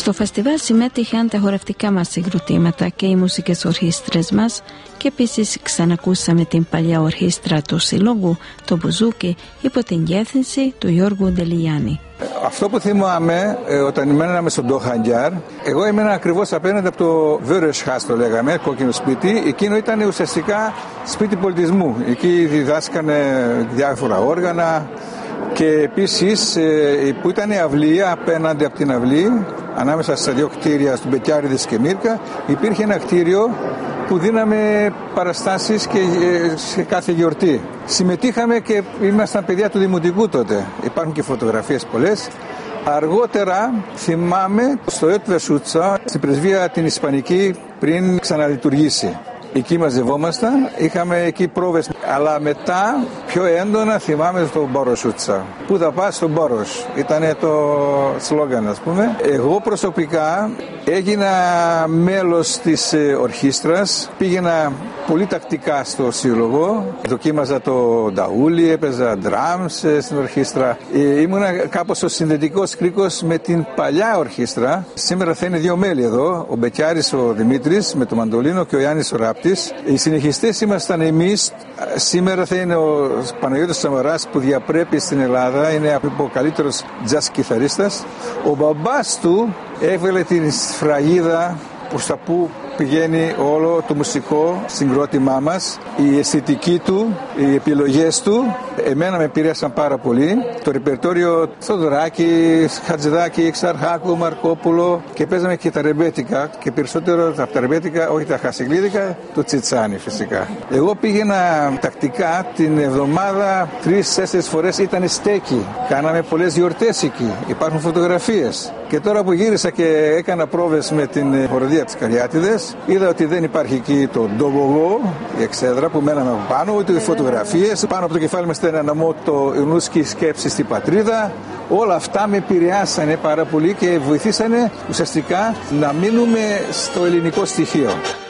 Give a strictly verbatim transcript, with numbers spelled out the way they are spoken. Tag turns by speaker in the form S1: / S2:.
S1: Στο φεστιβάλ συμμετείχαν τα χορευτικά μας συγκροτήματα και οι μουσικές ορχήστρες μας και επίσης ξανακούσαμε την παλιά ορχήστρα του Συλλόγου, το Μπουζούκι, υπό την διεύθυνση του Γιώργου Ντελιγιάννη.
S2: Αυτό που θυμάμαι ε, όταν μέναμε στον Ντοχαντιάρ, εγώ έμενα ακριβώς απέναντι από το Βέρεσχάς, το λέγαμε, κόκκινο σπίτι. Εκείνο ήταν ουσιαστικά σπίτι πολιτισμού. Εκεί διδάσκανε διάφορα όργανα και επίσης ε, που ήταν η αυλή, απέναντι από την αυλή, ανάμεσα στα δύο κτίρια, στον Πετιάριδες και Μύρκα, υπήρχε ένα κτίριο που δίναμε παραστάσεις και σε κάθε γιορτή. Συμμετείχαμε και ήμασταν παιδιά του Δημοτικού τότε. Υπάρχουν και φωτογραφίες πολλές. Αργότερα θυμάμαι στο Ετ Βεσούτσα, στην πρεσβεία την Ισπανική, πριν ξαναλειτουργήσει. Εκεί μαζευόμασταν, είχαμε εκεί πρόβες, αλλά μετά πιο έντονα θυμάμαι στον Μποροσούτσα. Πού θα πας, στον Μπόρος. Ήτανε το σλόγγαν, ας πούμε. Εγώ προσωπικά έγινα μέλος της ορχήστρας, πήγαινα πολύ τακτικά στο σύλλογο, δοκίμαζα το νταούλι, έπαιζα drums στην ορχήστρα. Ήμουνα κάπως ο συνδετικός κρίκος με την παλιά ορχήστρα. Σήμερα θα είναι δύο μέλη εδώ, ο Μπεκιάρης ο Δημήτρης με το μαντολίνο και ο Γιάννης ο Ράπτης. Οι συνεχιστές ήμασταν εμείς. Σήμερα θα είναι ο Παναγιώτης Σαμαράς που διαπρέπει στην Ελλάδα, είναι ο καλύτερος jazz κιθαρίστας. Ο μπαμπάς του έβγαλε την σφραγίδα προς τα που πηγαίνει όλο το μουσικό συγκρότημά μας, η αισθητική του, οι επιλογές του, εμένα με επηρέασαν πάρα πολύ. Το ρεπερτόριο Θοδωράκη, Χατζηδάκη, Εξαρχάκου, Μαρκόπουλο και παίζαμε και τα ρεμπέτικα και περισσότερο από τα ρεμπέτικα, όχι τα χασιγλίδικα, το Τσιτσάνι φυσικά. Εγώ πήγαινα τακτικά την εβδομάδα τρεις-τέσσερις φορές, ήταν στέκι. Κάναμε πολλές γιορτές εκεί, υπάρχουν φωτογραφίες. Και τώρα που γύρισα και έκανα πρόβες με την χοροδία της Καριάτιδες, είδα ότι δεν υπάρχει εκεί το ντογκογό, η εξέδρα που μέναμε από πάνω, ούτε οι φωτογραφίες. Πάνω από το κεφάλι μας ήταν ένα μότο «Ιουνούσκη σκέψη στην πατρίδα». Όλα αυτά με επηρεάσανε πάρα πολύ και βοηθήσανε ουσιαστικά να μείνουμε στο ελληνικό στοιχείο.